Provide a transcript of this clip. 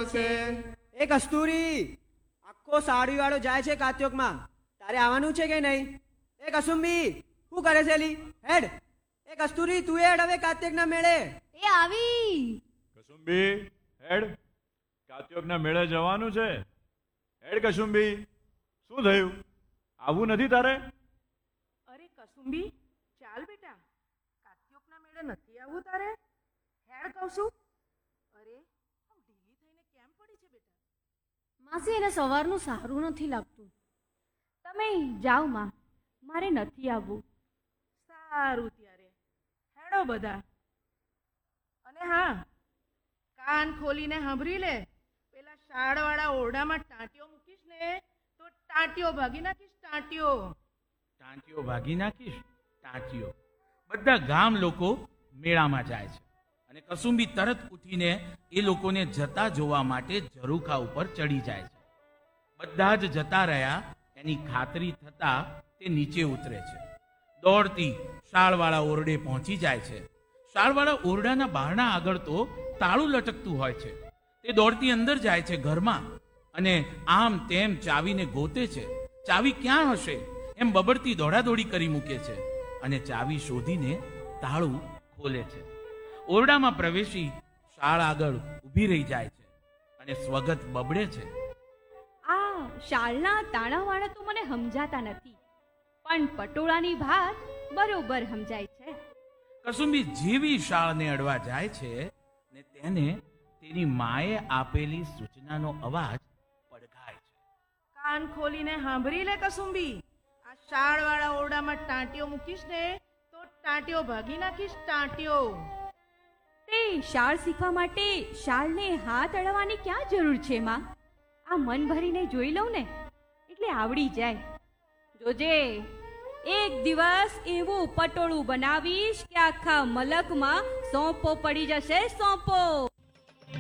આવશે. એ કસ્તુરી, આખો સાડી વાળો જાય છે કાત્યોકમાં, તારે આવવાનું છે કે નહીં? એ કસુંબી, શું કરે છે લી? હેડ. એ કસ્તુરી, તું હેડ હવે કાત્યોકના મેળે. એ આવી. કસુંબી હેડ, કાત્યોકના મેળે જવાનું છે. હેડ કસુંબી, શું થયું? આવું નથી તારે? અરે કસુંબી, ચાલ બેટા, કાત્યોકના મેળે નથી આવવું તારે? હેડ કહું છું. અરે આમ ઢીલી થઈને કેમ પડી છે બેટા? માસી, એને સવારનું સારું નથી લાગતું. તમે જાઓ માં, મારે નથી આવવું. સારું ત્યારે હેડો બધા. અને હા, કાન ખોલીને સાંભળી લે, પેલા શાળવાળા ઓરડામાં ટાંટીઓ મૂકીશ ને તો ટાંટીઓ ભાગી નાખીશ. ટાંટીઓ ટાંટીઓ ભાગી નાખીશ. ટાંટીઓ. બધા ગામ લોકો મેળામાં જાય છે અને કસુંબી તરત ઉઠીને એ લોકોને જતા જોવા માટે ઝરૂખા ઉપર ચડી જાય છે. બધા જ જતા રહ્યા એની ખાતરી થતા તે નીચે ઉતરે છે. દોડતી શાળવાળા ઓરડે પહોંચી જાય છે. શાળવાળા ઓરડાના બહારના આગળ તો તાળું લટકતું હોય છે. તે દોડતી અંદર જાય છે ઘરમાં અને આમ તેમ ચાવીને ગોતે છે. ચાવી ક્યાં હશે એમ બબડતી દોડાદોડી કરી મૂકે છે અને ચાવી શોધીને તાળું ખોલે છે. ઓરડામાં પ્રવેશી શાળ આગળ ઊભી રહી જાય છે અને સ્વગત બબડે છે. આ શાળના તાણાવાળા તો મને સમજાતા નથી, પણ પટોળાની વાત બરોબર સમજાય છે. કસુંબી જેવી શાળને અડવા જાય છે ને તેને તેની માએ આપેલી સૂચનાનો અવાજ પડઘાય છે. કાન ખોલીને સાંભળી લે કસુંબી, આ શાળવાળા ઓરડામાં ટાંટીઓ મૂકીશ ને તો ટાંટીઓ ભાગી નાખીશ. ટાંટીઓ. તે શાળ શીખવા માટે શાળને હાથ અડવાની ક્યાં જરૂર છે માં? આ મન ભરીને જોઈ લઉં ને એટલે આવડી જાય. જોજે, એક દિવસ એવું પટોળું બનાવીશ કે આખા મલકમાં સોંપો પડી જશે. સોંપો.